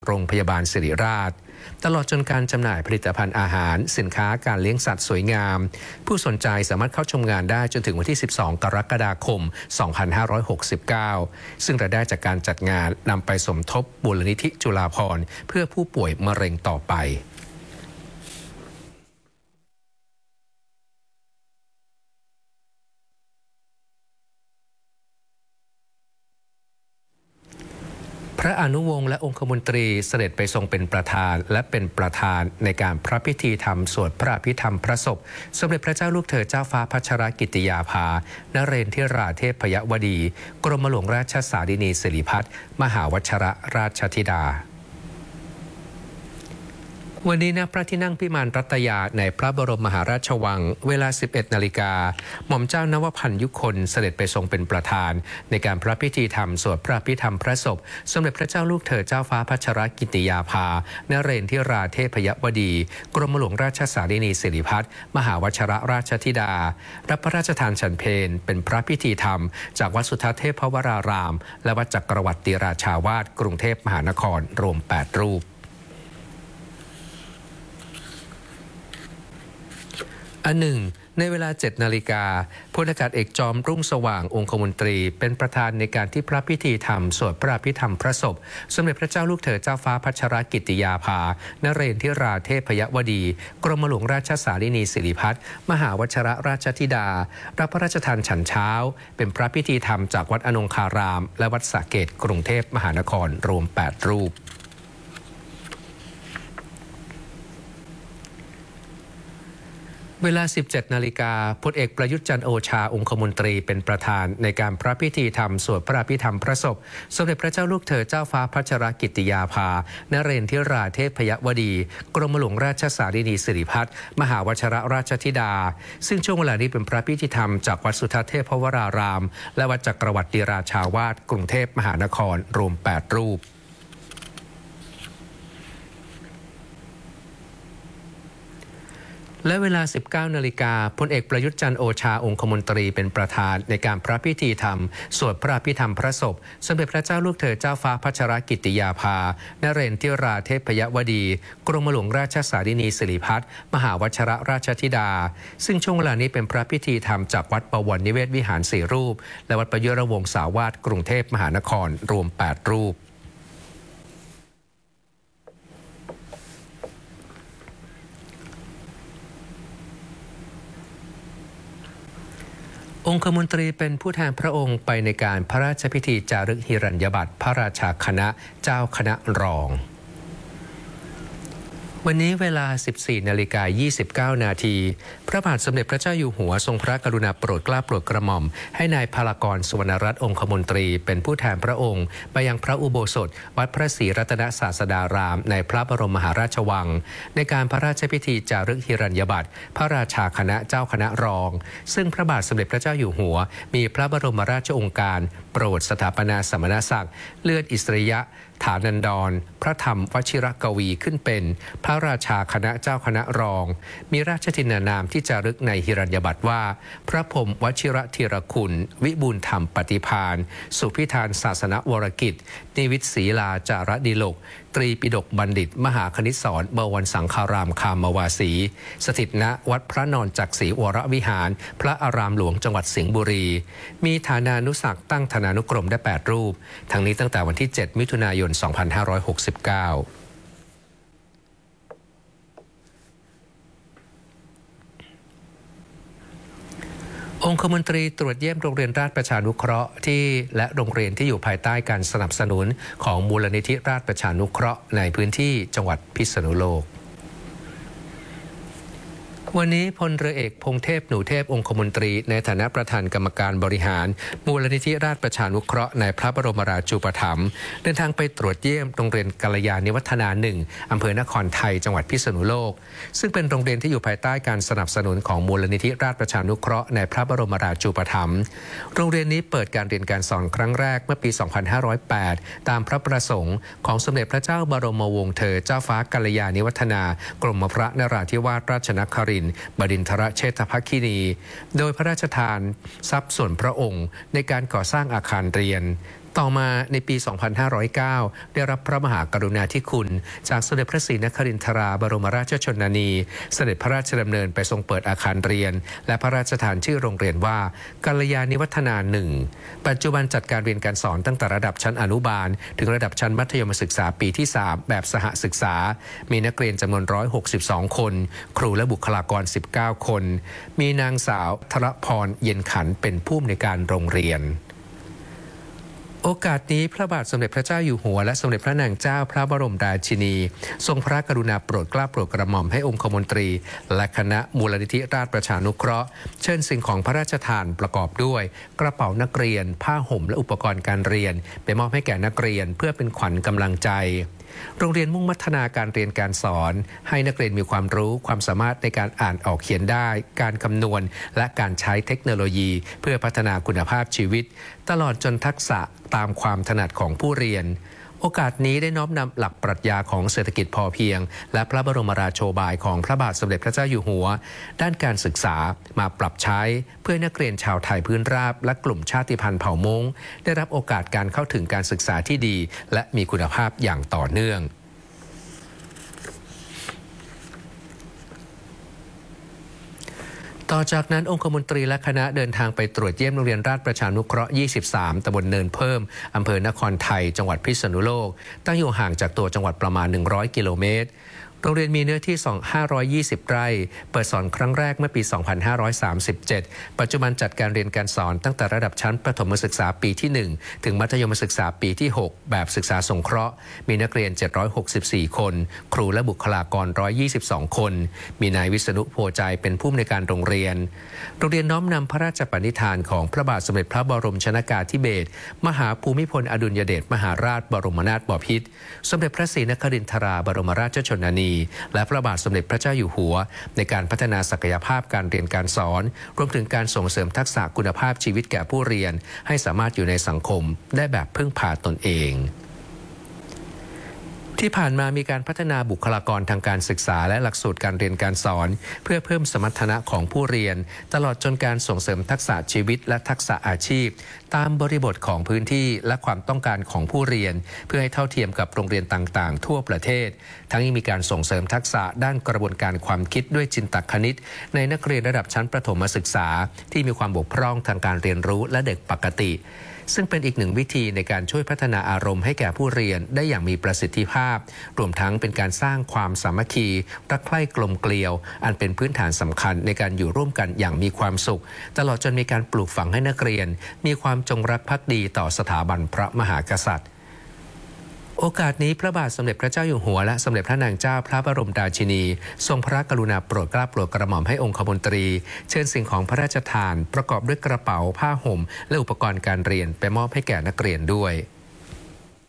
โรงพยาบาลศิริราชตลอดจนการจำหน่ายผลิตภัณฑ์อาหารสินค้าการเลี้ยงสัตว์สวยงามผู้สนใจสามารถเข้าชมงานได้จนถึงวันที่12 กรกฎาคม 2569 ซึ่งรายได้จากการจัดงานนำไปสมทบมูลนิธิจุฬาภรณ์เพื่อผู้ป่วยมะเร็งต่อไปพระอนุวงศ์และองคมนตรีเสด็จไปทรงเป็นประธานและเป็นประธานในการพระพิธีธรรมสวดพระอภิธรรมพระศพสมเด็จพระเจ้าลูกเธอเจ้าฟ้าพัชรกิติยาภานเรนทิราเทพยวดีกรมหลวงราชสารินีสิริพัฒน์มหาวชรราชธิดาวันนี้ณพระที่นั่งพิมานรัตยาในพระบรมมหาราชวังเวลา 11 นาฬิกาหม่อมเจ้านวพันธ์ยุคนเสด็จไปทรงเป็นประธานในการพระพิธีธรรมสวดพระอภิธรรมพระศพสมเด็จพระเจ้าลูกเธอเจ้าฟ้าพัชรกิติยาภานเรนทิราเทพยวดีกรมหลวงราชสารินีสิริพัฒน์มหาวชรราชธิดารับพระราชทานฉันเพลเป็นพระพิธีธรรมจากวัดสุทธเทพวรารามและวัดจักรวรรดิราชาวาสกรุงเทพมหานครรวม 8 รูปอันหนึ่งในเวลา 7 นาฬิกาพลอากาศเอกจอมรุ่งสว่างองคมนตรีเป็นประธานในการที่พระพิธีธรรมสวดพระอภิธรรมพระศพสมเด็จพระเจ้าลูกเธอเจ้าฟ้าพัชรกิติยาภานเรนทิราเทพยวดีกรมหลวงราชสารินีสิริพัฒน์มหาวชรราชธิดารับพระราชทานฉันเช้าเป็นพระพิธีธรรมจากวัดอนงคารามและวัดสระเกษกรุงเทพมหานครรวม 8 รูปเวลา 17 นาฬิกาพลเอกประยุทธ์จันทร์โอชาองคมนตรีเป็นประธานในการพระพิธีธรรมสวดพระอภิธรรมพระศพสมเด็จพระเจ้าลูกเธอเจ้าฟ้าพัชรกิติยาภานเรนทิราเทพยวดีกรมหลวงราชสารินีสิริพัฒน์มหาวชรราชธิดาซึ่งช่วงเวลานี้เป็นพระพิธีธรรมจากวัดสุทธเทพวรารามและวัดจักรวรรดิราชาวาสกรุงเทพมหานครรวม 8 รูปและเวลา 19 นาฬิกาพลเอกประยุทธ์จันทร์โอชาองคมนตรีเป็นประธานในการพระพิธีธรรมสวดพระอภิธรรมพระศพสมเด็จพระเจ้าลูกเธอเจ้าฟ้าพัชรกิติยาภานเรนทิราเทพยวดีกรมหลวงราชสารินีสิริพัฒน์มหาวชรราชธิดาซึ่งช่วงเวลานี้เป็นพระพิธีธรรมจากวัดปวรนิเวศวิหาร 4 รูปและวัดประยุรวงศาวาสกรุงเทพมหานครรวม 8 รูปองคมนตรีเป็นผู้แทนพระองค์ไปในการพระราชพิธีจารึกหิรัญญบัตรพระราชาคณะเจ้าคณะรองวันนี้เวลา 14 นาฬิกา 29 นาทีพระบาทสมเด็จพระเจ้าอยู่หัวทรงพระกรุณาโปรดเกล้าโปรดกระหม่อมให้นายพลากร สุวรรณรัตน์องคมนตรีเป็นผู้แทนพระองค์ไปยังพระอุโบสถวัดพระศรีรัตนศาสดารามในพระบรมมหาราชวังในการพระราชพิธีจารึกหิรัญญบัตรพระราชาคณะเจ้าคณะรองซึ่งพระบาทสมเด็จพระเจ้าอยู่หัวมีพระบรมราชโองการโปรดสถาปนาสมณศักดิ์เลื่อนอิสริยะฐานันดรพระธรรมวชิรกวีขึ้นเป็นพระราชาคณะเจ้าคณะรองมีราชทินานามที่จารึกในหิรัญญบัตรว่าพระพรหมวชิรธีรคุณวิบูลย์ธรรมปฏิภาณสุพิธานศาสนวรกิจนิวิตศรีลาจารดิลกตรีปิฎกบัณฑิตมหาคณิตศรบวรสังฆารามคามวาสีสถิตณวัดพระนอนจักรีวรวิหารพระอารามหลวงจังหวัดสิงห์บุรีมีฐานานุศักดิ์ตั้งฐานานุกรมได้ 8 รูปทั้งนี้ตั้งแต่วันที่ 7 มิถุนายน 2569องคมนตรีตรวจเยี่ยมโรงเรียนราชประชานุเคราะห์ที่และโรงเรียนที่อยู่ภายใต้การสนับสนุนของมูลนิธิราชประชานุเคราะห์ในพื้นที่จังหวัดพิษณุโลกวันนี้พลเรือเอกพงเทพหนูเทพองคมนตรีในฐานะประธานกรรมการบริหารมูลนิธิราชประชานุเคราะห์ในพระบรมราชูปถัมภ์เดินทางไปตรวจเยี่ยมโรงเรียนกัลยาณิวัฒนา 1 อำเภอนครไทยจังหวัดพิษณุโลกซึ่งเป็นโรงเรียนที่อยู่ภายใต้การสนับสนุนของมูลนิธิราชประชานุเคราะห์ในพระบรมราชูปถัมภ์โรงเรียนนี้เปิดการเรียนการสอนครั้งแรกเมื่อปี 2508 ตามพระประสงค์ของสมเด็จพระเจ้าบรมวงศ์เธอเจ้าฟ้ากัลยาณิวัฒนากรมพระนราธิวาสราชนครินทร์บดินทรเชษฐภคินี โดยพระราชทานทรัพย์ส่วนพระองค์ในการก่อสร้างอาคารเรียนต่อมาในปี 2509 ได้รับพระมหากรุณาธิคุณจากสมเด็จพระศรีนครินทราบรมราชชนนีเสด็จพระราชดำเนินไปทรงเปิดอาคารเรียนและพระราชทานชื่อโรงเรียนว่ากัลยาณิวัฒนา1ปัจจุบันจัดการเรียนการสอนตั้งแต่ระดับชั้นอนุบาลถึงระดับชั้นมัธยมศึกษาปีที่ 3 แบบสหศึกษามีนักเรียนจำนวน162 คนครูและบุคลากร19 คนมีนางสาวธรพรเย็นขันเป็นผู้อำนวยการโรงเรียนโอกาสนี้พระบาทสมเด็จพระเจ้าอยู่หัวและสมเด็จพระนางเจ้าพระบรมราชินีทรงพระกรุณาโปรดเกล้าโปรดกระหม่อมให้องคมนตรีและคณะมูลนิธิราชประชานุเคราะห์เชิญสิ่งของพระราชทานประกอบด้วยกระเป๋านักเรียนผ้าห่มและอุปกรณ์การเรียนไปมอบให้แก่นักเรียนเพื่อเป็นขวัญกำลังใจโรงเรียนมุ่งพัฒนาการเรียนการสอนให้นักเรียนมีความรู้ความสามารถในการอ่านออกเขียนได้การคำนวณและการใช้เทคโนโลยีเพื่อพัฒนาคุณภาพชีวิตตลอดจนทักษะตามความถนัดของผู้เรียนโอกาสนี้ได้น้อมนำหลักปรัชญาของเศรษฐกิจพอเพียงและพระบรมราโชบายของพระบาทสมเด็จพระเจ้าอยู่หัวด้านการศึกษามาปรับใช้เพื่อนักเรียนชาวไทยพื้นราบและกลุ่มชาติพันธุ์เผ่ามงได้รับโอกาสการเข้าถึงการศึกษาที่ดีและมีคุณภาพอย่างต่อเนื่องต่อจากนั้นองคมนตรีและคณะเดินทางไปตรวจเยี่ยมโรงเรียนราชประชานุเคราะห์ 23 ตำบลเนินเพิ่มอำเภอนครไทยจังหวัดพิษณุโลกตั้งอยู่ห่างจากตัวจังหวัดประมาณ100 กิโลเมตรโรงเรียนมีเนื้อที่520 ไร่เปิดสอนครั้งแรกเมื่อปี 2537 ปัจจุบันจัดการเรียนการสอนตั้งแต่ระดับชั้นประถมศึกษาปีที่ 1 ถึงมัธยมศึกษาปีที่ 6 แบบศึกษาสงเคราะห์มีนักเรียน 764 คนครูและบุคลากร 122 คนมีนายวิษณุโพใจเป็นผู้อำนวยการโรงเรียนน้อมนำพระราชปณิธานของพระบาทสมเด็จพระบรมชนกาธิเบศรมหาภูมิพลอดุลยเดชมหาราชบรมนาถบพิตรสมเด็จพระศรีนครินทราบรมราชชนนีและพระบาทสมเด็จพระเจ้าอยู่หัวในการพัฒนาศักยภาพการเรียนการสอนรวมถึงการส่งเสริมทักษะคุณภาพชีวิตแก่ผู้เรียนให้สามารถอยู่ในสังคมได้แบบพึ่งพาตนเองที่ผ่านมามีการพัฒนาบุคลากรทางการศึกษาและหลักสูตรการเรียนการสอนเพื่อเพิ่มสมรรถนะของผู้เรียนตลอดจนการส่งเสริมทักษะชีวิตและทักษะอาชีพตามบริบทของพื้นที่และความต้องการของผู้เรียนเพื่อให้เท่าเทียมกับโรงเรียนต่างๆทั่วประเทศทั้งยังมีการส่งเสริมทักษะด้านกระบวนการความคิดด้วยจินตคณิตในนักเรียนระดับชั้นประถมศึกษาที่มีความบกพร่องทางการเรียนรู้และเด็กปกติซึ่งเป็นอีกหนึ่งวิธีในการช่วยพัฒนาอารมณ์ให้แก่ผู้เรียนได้อย่างมีประสิทธิภาพรวมทั้งเป็นการสร้างความสามัคคีรักใคร่กลมเกลียวอันเป็นพื้นฐานสำคัญในการอยู่ร่วมกันอย่างมีความสุขตลอดจนมีการปลูกฝังให้นักเรียนมีความจงรักภักดีต่อสถาบันพระมหากษัตริย์โอกาสนี้พระบาทสมเด็จพระเจ้าอยู่หัวและสมเด็จพระนางเจ้าพระบรมราชินีทรงพระกรุณาโปรดเกล้าโปรดกระหม่อมให้องคมนตรีเชิญสิ่งของพระราชทานประกอบด้วยกระเป๋าผ้าห่มและอุปกรณ์การเรียนไปมอบให้แก่นักเรียนด้วย